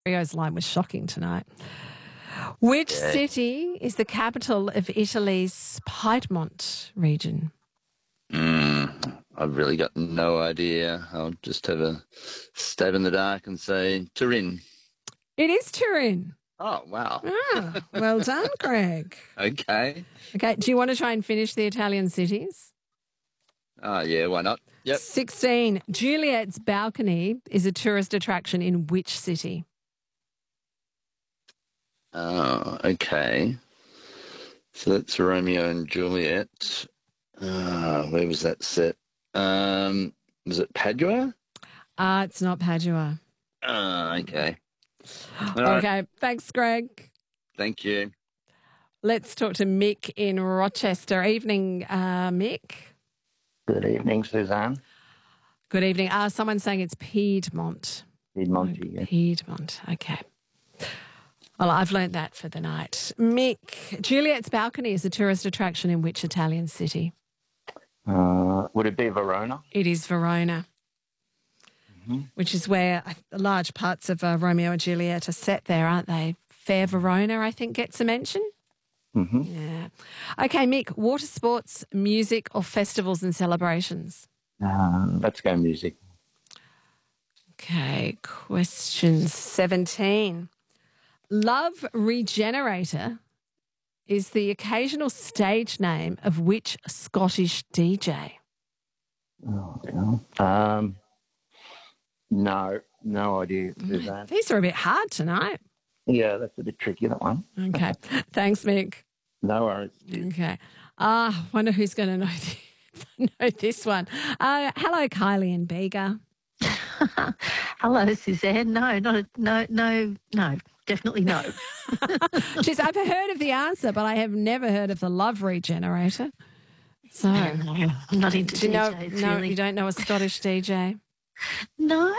Rio's line was shocking tonight. Which city is the capital of Italy's Piedmont region? I've really got no idea. I'll just have a stab in the dark and say Turin. It is Turin. Oh, wow. Ah, well done, Greg. Okay. Okay, do you want to try and finish the Italian cities? Yeah, why not? Yep. 16. Juliet's Balcony is a tourist attraction in which city? Oh, okay. So that's Romeo and Juliet. Where was that set? Was it Padua? It's not Padua. Okay. All right. Okay, thanks, Greg. Thank you. Let's talk to Mick in Rochester. Evening, Mick. Good evening, Suzanne. Good evening. Someone's saying it's Piedmont. Piedmont, yeah. Piedmont, okay. Well, I've learnt that for the night. Mick, Juliet's Balcony is a tourist attraction in which Italian city? Would it be Verona? It is Verona, which is where large parts of Romeo and Juliet are set there, aren't they? Fair Verona, I think, gets a mention. Mm-hmm. Yeah. Okay, Mick, water sports, music or festivals and celebrations? Let's go music. Okay, question 17. Love Regenerator is the occasional stage name of which Scottish DJ? Oh, God. No idea, Suzanne. These are a bit hard tonight. Yeah, that's a bit tricky, that one. Okay. Thanks, Mick. No worries. Okay. Wonder who's going to know this one. Hello, Kylie and Bega. Hello, Suzanne. No, definitely no. Jeez, I've heard of the answer, but I have never heard of the Love Regenerator. So, I'm not into do you know? DJs, No, really. you don't know a Scottish DJ. No.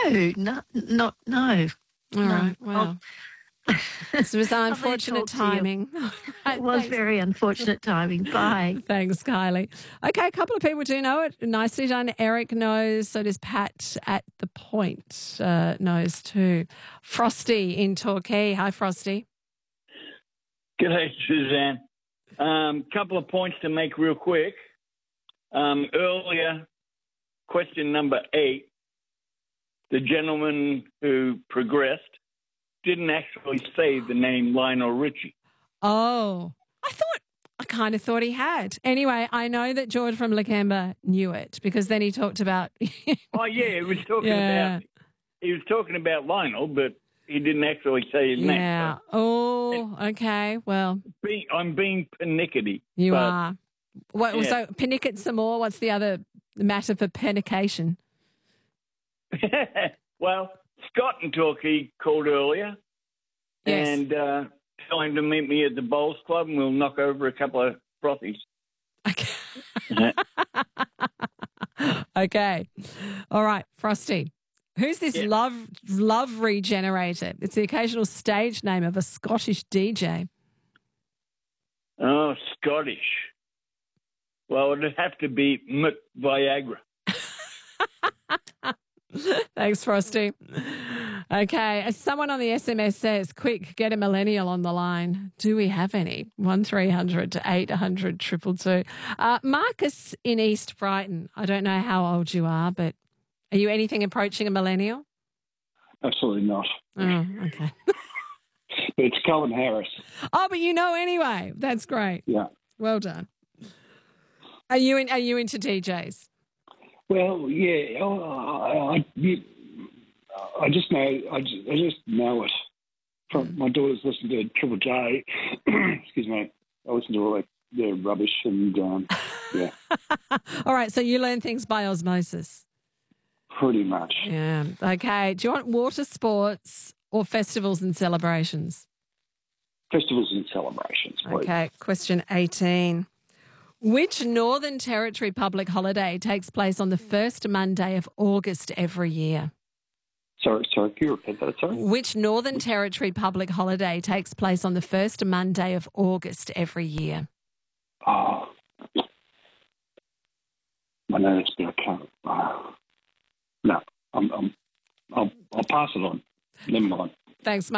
All right. Well, this was unfortunate timing. It was very unfortunate timing. Bye. Thanks, Kylie. Okay, a couple of people do know it. Nicely done. Eric knows. So does Pat at the Point knows too. Frosty in Torquay. Hi, Frosty. G'day, Suzanne. Couple of points to make real quick. Earlier, question number 8, the gentleman who progressed didn't actually say the name Lionel Richie. Oh, I kind of thought he had. Anyway, I know that George from Lakemba knew it because then he talked about. Oh yeah, he was talking about Lionel, but he didn't actually say his name. Yeah. Oh, okay. Well, I'm being pernickety. You are. What? Yeah. So pernicket some more. What's the other matter for pernication? Well, Scott in Torquay called earlier, yes. And tell him to meet me at the Bowls Club, and we'll knock over a couple of frothies. Okay. Okay. All right, Frosty. Who's this love regenerator? It's the occasional stage name of a Scottish DJ. Oh, Scottish. Well, it'd have to be Mick Viagra. Thanks, Frosty. Okay, as someone on the SMS says, quick, get a millennial on the line. Do we have any? 1300 to 800 222. Marcus in East Brighton. I don't know how old you are, but are you anything approaching a millennial? Absolutely not. Oh, okay. But it's Colin Harris. Oh, but you know anyway. That's great. Yeah. Well done. Are you into DJs? Well, yeah. I just know it. From my daughter's listened to Triple J. Excuse me. I listen to all their rubbish and yeah. All right. So you learn things by osmosis. Pretty much. Yeah. Okay. Do you want water sports or festivals and celebrations? Festivals and celebrations, please. Okay. Question 18. Which Northern Territory public holiday takes place on the first Monday of August every year? Sorry, can you repeat that, sorry? Which Northern Territory public holiday takes place on the first Monday of August every year? Oh, I know it's been a count. No, I'll pass it on. Never mind. Thanks, Mark.